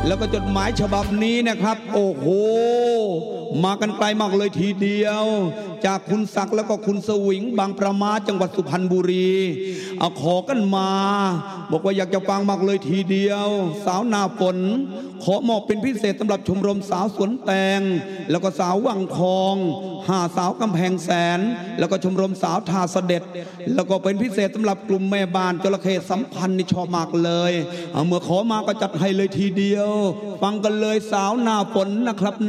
แล้วก็จดหมายฉบับนี้นะครับโอ้โหมากันไกลมากเลยทีเดียวจากคุณศักดิ์แล้วก็คุณสวิงบางประมาจังหวัดสุพรรณบุรีเอาขอกันมาบอกว่าอยากจะฟังมากเลยทีเดียวสาวนาฝนขอมอบเป็นพิเศษสำหรับชมรมสาวสวนแตงแล้วก็สาววังทอง5 สาวกำแพงแสนแล้วก็ชมรมสาวท่าเสด็จแล้วก็เป็นพิเศษสำหรับกลุ่มแม่บ้านจระเข้สัมพันธ์นี่ชอบมากเลยเมื่อขอมาก็จัดให้เลยทีเดียวฟังกันเลยสาวนาฝนนะครับ